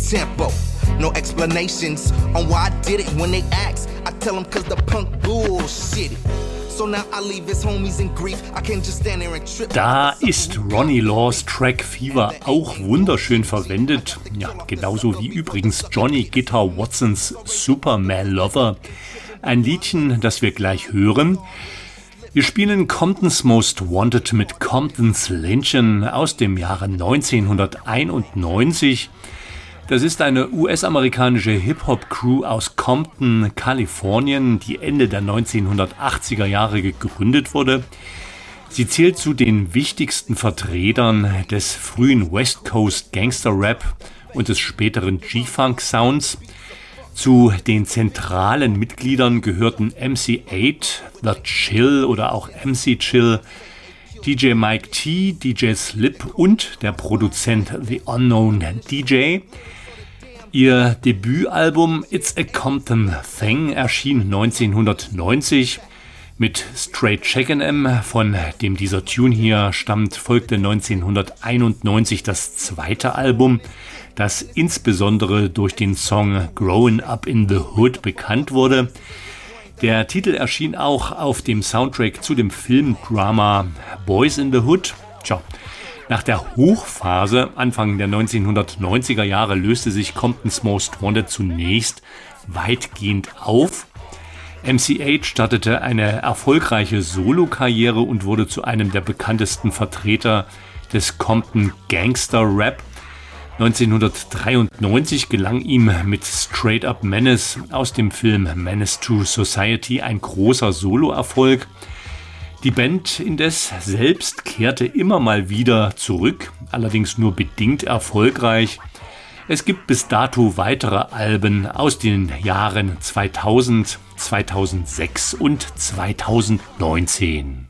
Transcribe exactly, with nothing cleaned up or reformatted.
tempo. No explanations on why I did it. When they ask, I tell them cause the punk bullshit. So now I leave his homies in grief. I can't just stand there and trip. Da ist Ronnie Laws Track Fever auch wunderschön verwendet. Ja, genauso wie übrigens Johnny Guitar Watsons Superman Lover. Ein Liedchen, das wir gleich hören. Wir spielen Compton's Most Wanted mit Compton's Lynching aus dem Jahre neunzehnhunderteinundneunzig. Das ist eine U S-amerikanische Hip-Hop-Crew aus Compton, Kalifornien, die Ende der neunzehnhundertachtziger Jahre gegründet wurde. Sie zählt zu den wichtigsten Vertretern des frühen West Coast Gangster-Rap und des späteren G-Funk-Sounds. Zu den zentralen Mitgliedern gehörten M C acht, The Chill oder auch M C Chill, D J Mike T, D J Slip und der Produzent The Unknown D J. Ihr Debütalbum It's a Compton Thing erschien neunzehnhundertneunzig. Mit Straight Checkin' Em, von dem dieser Tune hier stammt, folgte neunzehnhunderteinundneunzig das zweite Album, das insbesondere durch den Song Growin' Up in the Hood bekannt wurde. Der Titel erschien auch auf dem Soundtrack zu dem Filmdrama Boys in the Hood. Tja, nach der Hochphase Anfang der neunzehnhundertneunziger Jahre löste sich Compton's Most Wanted zunächst weitgehend auf. M C acht startete eine erfolgreiche Solokarriere und wurde zu einem der bekanntesten Vertreter des Compton Gangster Rap. neunzehnhundertdreiundneunzig gelang ihm mit Straight Up Menace aus dem Film Menace to Society ein großer Soloerfolg. Die Band indes selbst kehrte immer mal wieder zurück, allerdings nur bedingt erfolgreich. Es gibt bis dato weitere Alben aus den Jahren zweitausend, zweitausendsechs und zweitausendneunzehn.